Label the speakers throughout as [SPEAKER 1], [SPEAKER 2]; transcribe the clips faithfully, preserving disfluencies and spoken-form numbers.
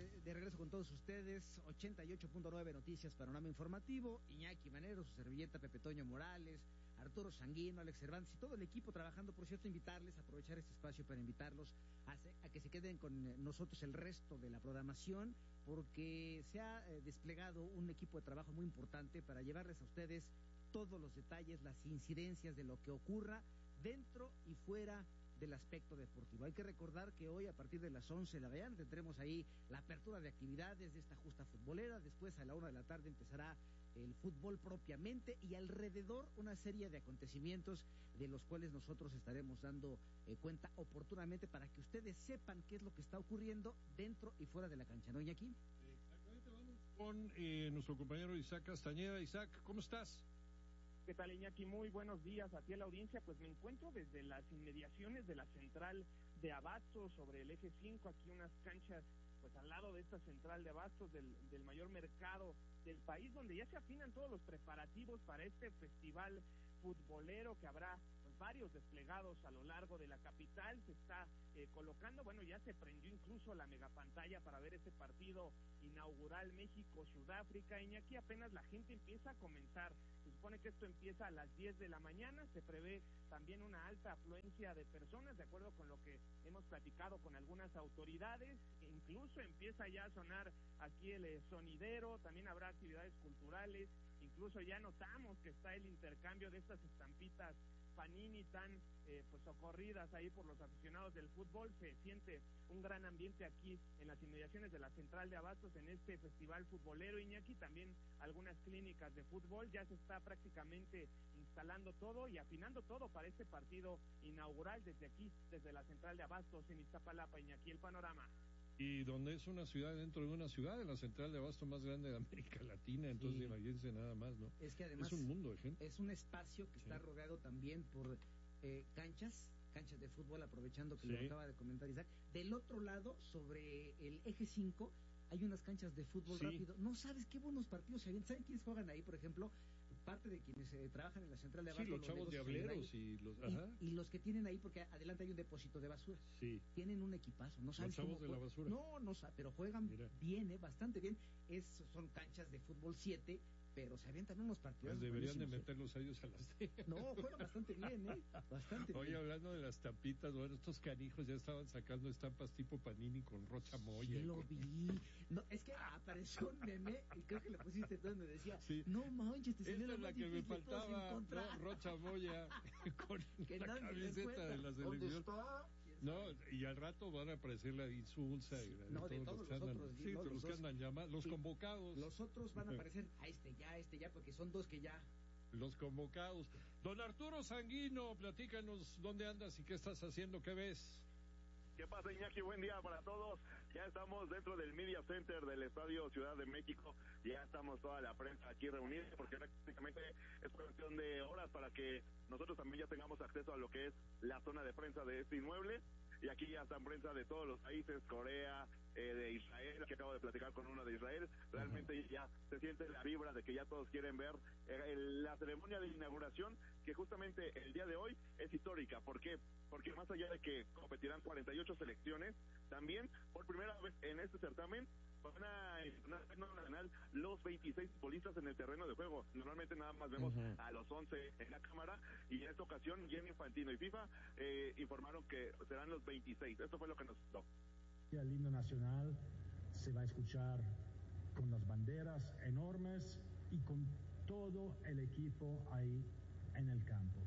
[SPEAKER 1] de regreso con todos ustedes, ochenta y ocho punto nueve Noticias, Panorama Informativo, Iñaki Manero, su servilleta Pepe Toño Morales, Arturo Sanguino, Alex Cervantes y todo el equipo trabajando. Por cierto, invitarles, aprovechar este espacio para invitarlos a, a que se queden con nosotros el resto de la programación, porque se ha eh, desplegado un equipo de trabajo muy importante para llevarles a ustedes todos los detalles, las incidencias de lo que ocurra dentro y fuera del aspecto deportivo. Hay que recordar que hoy a partir de las once de la mañana tendremos ahí la apertura de actividades de esta justa futbolera. Después a la una de la tarde empezará el fútbol propiamente y alrededor una serie de acontecimientos de los cuales nosotros estaremos dando eh, cuenta oportunamente para que ustedes sepan qué es lo que está ocurriendo dentro y fuera de la cancha, ¿no, Iñaki?
[SPEAKER 2] Exactamente, vamos con eh, nuestro compañero Isaac Castañeda. Isaac, ¿cómo estás?
[SPEAKER 3] ¿Qué tal, Iñaki? Muy buenos días a ti a la audiencia. Pues me encuentro desde las inmediaciones de la central de Abastos sobre el eje cinco, aquí unas canchas pues al lado de esta central de Abastos del, del mayor mercado del país, donde ya se afinan todos los preparativos para este festival futbolero que habrá pues varios desplegados a lo largo de la capital. Se está eh, colocando, bueno, ya se prendió incluso la megapantalla para ver este partido inaugural México-Sudáfrica. Iñaki, apenas la gente empieza a comenzar. Se supone que esto empieza a las diez de la mañana, se prevé también una alta afluencia de personas, de acuerdo con lo que hemos platicado con algunas autoridades. Incluso empieza ya a sonar aquí el eh, sonidero, también habrá actividades culturales, incluso ya notamos que está el intercambio de estas estampitas Panini tan eh, pues socorridas ahí por los aficionados del fútbol. Se siente un gran ambiente aquí en las inmediaciones de la central de Abastos en este festival futbolero, Iñaki. También algunas clínicas de fútbol, ya se está prácticamente instalando todo y afinando todo para este partido inaugural desde aquí, desde la central de Abastos en Iztapalapa, Iñaki. El panorama.
[SPEAKER 2] Y donde es una ciudad dentro de una ciudad, en la central de Abasto más grande de América Latina, entonces sí. Imagínense nada más, ¿no?
[SPEAKER 1] Es que además
[SPEAKER 2] es un mundo de gente.
[SPEAKER 1] Es un espacio que sí. Está rodeado también por eh, canchas, canchas de fútbol, aprovechando que sí. Lo acaba de comentar Isaac. Del otro lado, sobre el eje cinco, hay unas canchas de fútbol sí. rápido. No sabes qué buenos partidos se vienen. ¿Saben quiénes juegan ahí, por ejemplo? Parte de quienes eh, trabajan en la central de Abasto.
[SPEAKER 2] Sí, los, los chavos diableros y los... Ajá.
[SPEAKER 1] Y, y los que tienen ahí, porque adelante hay un depósito de basura.
[SPEAKER 2] Sí.
[SPEAKER 1] Tienen un equipazo. No sabes
[SPEAKER 2] los chavos
[SPEAKER 1] cómo
[SPEAKER 2] de la basura.
[SPEAKER 1] No, no sabes, pero juegan Mira. bien, eh, bastante bien. Es, son canchas de fútbol siete, pero se avientan unos partidos.
[SPEAKER 2] Pues deberían de meterlos a ellos a las de...
[SPEAKER 1] No, juegan bastante bien, ¿eh? Bastante
[SPEAKER 2] Oye,
[SPEAKER 1] bien.
[SPEAKER 2] hablando de las tapitas, bueno, estos canijos ya estaban sacando estampas tipo Panini con Rocha Moya.
[SPEAKER 1] Sí, lo vi. No, es que apareció un meme, y creo que le pusiste tú, donde decía, sí. no manches, te salió
[SPEAKER 2] la, la que me faltaba, no, Rocha Moya, con que la camiseta de la selección. No, y al rato van a aparecer la Insulsa y la,
[SPEAKER 1] no, de
[SPEAKER 2] todos,
[SPEAKER 1] todos
[SPEAKER 2] los,
[SPEAKER 1] los
[SPEAKER 2] andan,
[SPEAKER 1] otros,
[SPEAKER 2] sí,
[SPEAKER 1] no,
[SPEAKER 2] los, los que andan llamados, los
[SPEAKER 1] sí,
[SPEAKER 2] convocados.
[SPEAKER 1] Los otros van a aparecer a este ya, este ya, porque son dos que ya.
[SPEAKER 2] Los convocados. Don Arturo Sanguino, platícanos dónde andas y qué estás haciendo, qué ves.
[SPEAKER 4] ¿Qué pasa, Iñaki? Buen día para todos. Ya estamos dentro del Media Center del Estadio Ciudad de México. Ya estamos toda la prensa aquí reunida, porque prácticamente es cuestión de horas para que nosotros también ya tengamos acceso a lo que es la zona de prensa de este inmueble. Y aquí ya están prensa de todos los países, Corea, eh, de Israel, que acabo de platicar con uno de Israel. Realmente uh-huh. ya se siente la vibra de que ya todos quieren ver eh, el, la ceremonia de inauguración, que justamente el día de hoy es histórica. ¿Por qué? Porque más allá de que competirán cuarenta y ocho selecciones, también por primera vez en este certamen van a nacional los veintiséis futbolistas en el terreno de juego. Normalmente nada más vemos uh-huh. a los once en la cámara, y en esta ocasión Gianni Infantino y FIFA eh, informaron que serán los veintiséis. Esto fue lo que nos dio.
[SPEAKER 5] El himno nacional se va a escuchar con las banderas enormes y con todo el equipo ahí en el campo.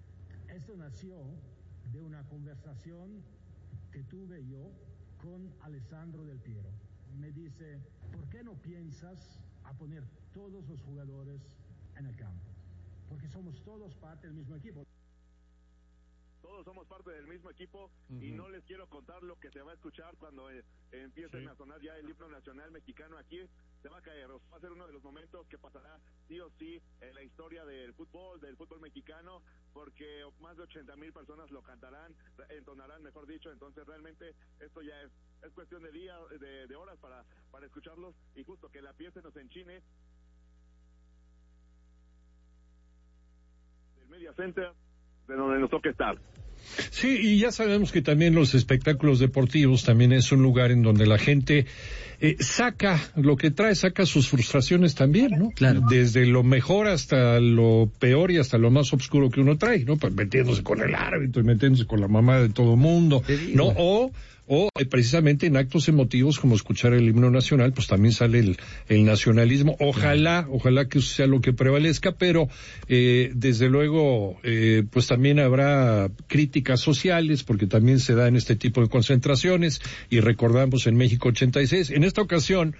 [SPEAKER 5] Esto nació de una conversación que tuve yo con Alessandro Del Piero. Me dice, ¿por qué no piensas a poner todos los jugadores en el campo? Porque somos todos parte del mismo equipo.
[SPEAKER 4] Todos somos parte del mismo equipo uh-huh. y no les quiero contar lo que se va a escuchar cuando eh, empiecen sí. a sonar ya el himno nacional mexicano aquí. Se va a caer, va a ser uno de los momentos que pasará sí o sí en la historia del fútbol, del fútbol mexicano, porque más de ochenta mil personas lo cantarán, entonarán, mejor dicho. Entonces realmente esto ya es, es cuestión de días, de, de horas para, para escucharlos, y justo que la piel se nos enchine. Del Media Center, de donde nos toca estar.
[SPEAKER 2] Sí, y ya sabemos que también los espectáculos deportivos también es un lugar en donde la gente eh, saca lo que trae, saca sus frustraciones también, ¿no?
[SPEAKER 1] Claro.
[SPEAKER 2] Desde lo mejor hasta lo peor y hasta lo más oscuro que uno trae, ¿no? Pues metiéndose con el árbitro y metiéndose con la mamá de todo mundo, ¿no? O O eh, precisamente en actos emotivos como escuchar el himno nacional, pues también sale el, el nacionalismo. Ojalá, ojalá que eso sea lo que prevalezca, pero eh, desde luego, eh, pues también habrá críticas sociales, porque también se da en este tipo de concentraciones, y recordamos en México ochenta y seis. En esta ocasión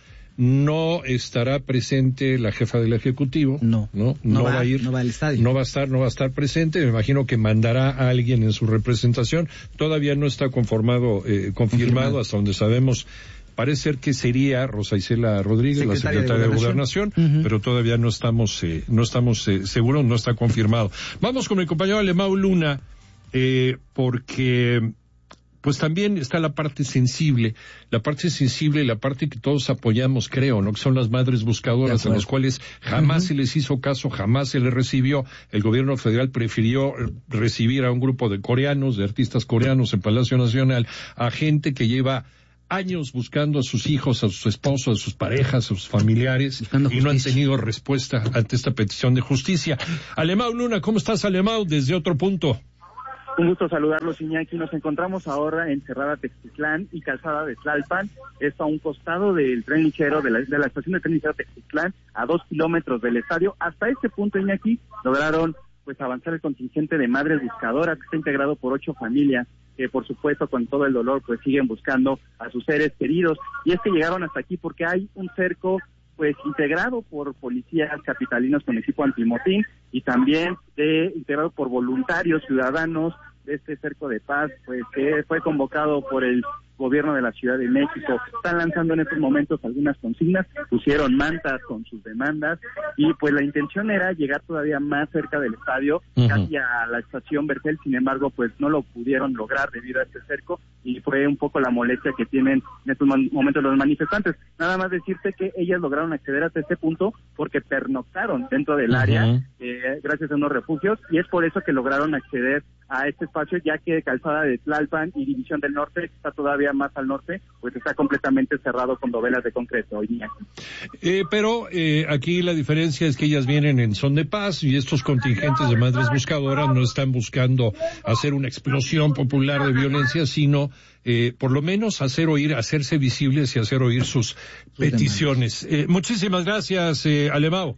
[SPEAKER 2] no estará presente la jefa del Ejecutivo.
[SPEAKER 1] No.
[SPEAKER 2] No, no, no va, va a ir.
[SPEAKER 1] No va al estadio.
[SPEAKER 2] No va a estar, no va a estar presente. Me imagino que mandará a alguien en su representación. Todavía no está conformado, eh, confirmado, confirmado, hasta donde sabemos. Parece ser que sería Rosa Isela Rodríguez, secretaria la secretaria de Gobernación, de Gobernación uh-huh. pero todavía no estamos, eh, no estamos eh, seguros, no está confirmado. Vamos con mi compañero Alemão Luna, eh, porque pues también está la parte sensible, la parte sensible y la parte que todos apoyamos, creo, ¿no? Que son las madres buscadoras, a las cuales jamás uh-huh. se les hizo caso, jamás se les recibió. El gobierno federal prefirió recibir a un grupo de coreanos, de artistas coreanos en Palacio Nacional, a gente que lleva años buscando a sus hijos, a sus esposos, a sus parejas, a sus familiares, y no han tenido respuesta ante esta petición de justicia. Alemão Luna, ¿cómo estás, Alemão? Desde otro punto.
[SPEAKER 3] Un gusto saludarlos, Iñaki. Nos encontramos ahora en Cerrada Textitlán y Calzada de Tlalpan, esto a un costado del tren ligero, de la, de la estación de tren ligero Textitlán, a dos kilómetros del estadio. Hasta este punto, Iñaki, lograron pues avanzar el contingente de madres buscadoras, que está integrado por ocho familias, que por supuesto con todo el dolor pues siguen buscando a sus seres queridos. Y es que llegaron hasta aquí porque hay un cerco pues integrado por policías capitalinos con equipo antimotín y también de, integrado por voluntarios ciudadanos de este cerco de paz, pues que fue convocado por el gobierno de la Ciudad de México. Están lanzando en estos momentos algunas consignas, pusieron mantas con sus demandas y pues la intención era llegar todavía más cerca del estadio, uh-huh. casi a la estación Bercel. Sin embargo, pues no lo pudieron lograr debido a este cerco y fue un poco la molestia que tienen en estos momentos los manifestantes. Nada más decirte que ellas lograron acceder hasta este punto porque pernoctaron dentro del uh-huh. área eh, gracias a unos refugios, y es por eso que lograron acceder a este espacio, ya que Calzada de Tlalpan y División del Norte, que está todavía más al norte, pues está completamente cerrado con dovelas de concreto.
[SPEAKER 2] Eh, pero eh, aquí la diferencia es que ellas vienen en son de paz y estos contingentes de madres buscadoras no están buscando hacer una explosión popular de violencia, sino eh, por lo menos hacer oír, hacerse visibles y hacer oír sus peticiones. Eh, muchísimas gracias, eh, Alemão.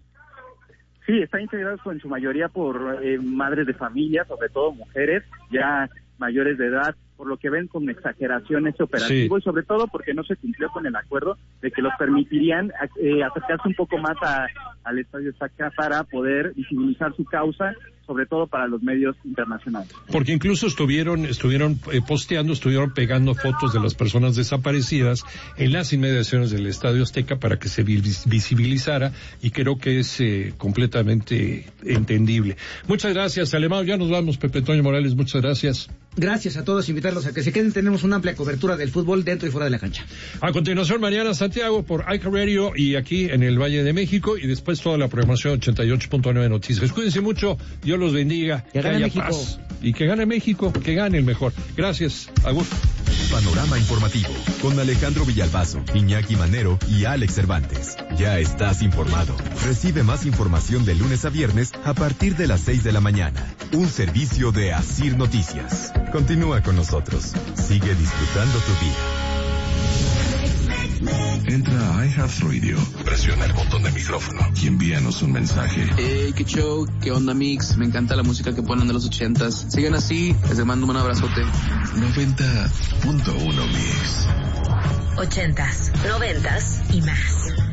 [SPEAKER 3] Sí, están integrados en su mayoría por eh, madres de familia, sobre todo mujeres ya mayores de edad, por lo que ven con exageración este operativo, sí. y sobre todo porque no se cumplió con el acuerdo de que los permitirían eh, acercarse un poco más a, al Estadio Azteca para poder visibilizar su causa, sobre todo para los medios internacionales.
[SPEAKER 2] Porque incluso estuvieron estuvieron eh, posteando, estuvieron pegando fotos de las personas desaparecidas en las inmediaciones del Estadio Azteca para que se visibilizara, y creo que es eh, completamente entendible. Muchas gracias, Alemão. Ya nos vamos, Pepe Toño Morales, muchas gracias.
[SPEAKER 1] Gracias a todos, invitarlos a que se queden. Tenemos una amplia cobertura del fútbol dentro y fuera de la cancha.
[SPEAKER 2] A continuación, Mariana Santiago por I C A Radio y aquí en el Valle de México, y después toda la programación ochenta y ocho punto nueve Noticias. Cuídense mucho, Dios los bendiga,
[SPEAKER 1] que, que gane
[SPEAKER 2] haya
[SPEAKER 1] México.
[SPEAKER 2] Paz, y que gane México, que gane el mejor. Gracias, Agur.
[SPEAKER 6] Panorama informativo con Alejandro Villalbazo, Iñaki Manero y Alex Cervantes. Ya estás informado. Recibe más información de lunes a viernes a partir de las seis de la mañana. Un servicio de Asir Noticias. Continúa con nosotros. Sigue disfrutando tu día.
[SPEAKER 7] Entra a iHeartRadio, presiona el botón de micrófono y envíanos un mensaje.
[SPEAKER 8] Hey, qué show, qué onda, Mix. Me encanta la música que ponen de los ochentas. Sigan así, les mando un abrazote.
[SPEAKER 7] noventa punto uno Mix.
[SPEAKER 9] Ochentas, noventas y más.